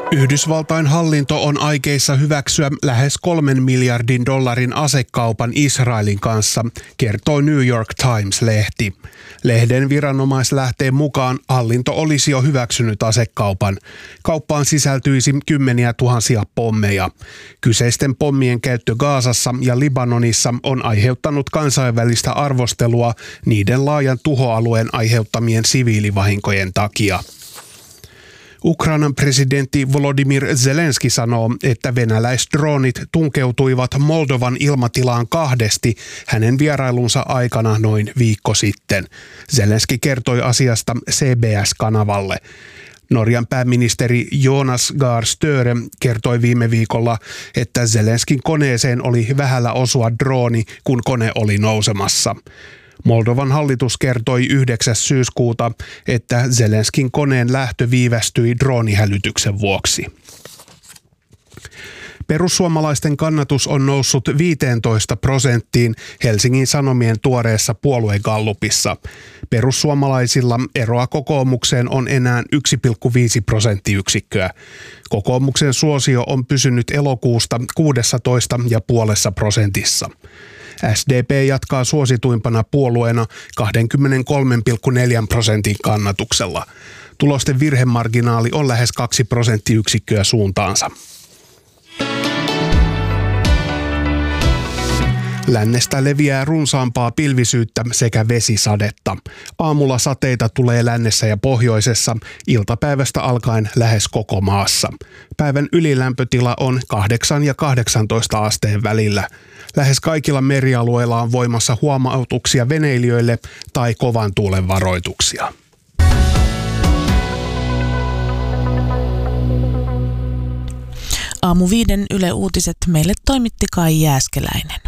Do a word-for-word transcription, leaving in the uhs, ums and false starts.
Yhdysvaltain hallinto on aikeissa hyväksyä lähes kolmen miljardin dollarin asekaupan Israelin kanssa, kertoi New York Times-lehti. Lehden viranomaislähteen mukaan hallinto olisi jo hyväksynyt asekaupan. Kauppaan sisältyisi kymmeniä tuhansia pommeja. Kyseisten pommien käyttö Gazassa ja Libanonissa on aiheuttanut kansainvälistä arvostelua niiden laajan tuhoalueen aiheuttamien siviilivahinkojen takia. Ukrainan presidentti Volodymyr Zelenski sanoo, että venäläisdroonit tunkeutuivat Moldovan ilmatilaan kahdesti hänen vierailunsa aikana noin viikko sitten. Zelenski kertoi asiasta C B S-kanavalle. Norjan pääministeri Jonas Gahr Støre kertoi viime viikolla, että Zelenskin koneeseen oli vähällä osua drooni, kun kone oli nousemassa. Moldovan hallitus kertoi yhdeksäs syyskuuta, että Zelenskin koneen lähtö viivästyi droonihälytyksen vuoksi. Perussuomalaisten kannatus on noussut viisitoista prosenttiin Helsingin Sanomien tuoreessa puoluegallupissa. Perussuomalaisilla eroa kokoomukseen on enää yksi pilkku viisi prosenttiyksikköä. Kokoomuksen suosio on pysynyt elokuusta kuusitoista pilkku viisi prosentissa. S D P jatkaa suosituimpana puolueena kaksikymmentäkolme pilkku neljä prosentin kannatuksella. Tulosten virhemarginaali on lähes kaksi prosenttiyksikköä suuntaansa. Lännestä leviää runsaampaa pilvisyyttä sekä vesisadetta. Aamulla sateita tulee lännessä ja pohjoisessa, iltapäivästä alkaen lähes koko maassa. Päivän ylilämpötila on kahdeksan ja kahdeksantoista asteen välillä. Lähes kaikilla merialueilla on voimassa huomautuksia veneilijöille tai kovan tuulen varoituksia. Aamu viiden Yle Uutiset meille toimitti Kai Jääskeläinen.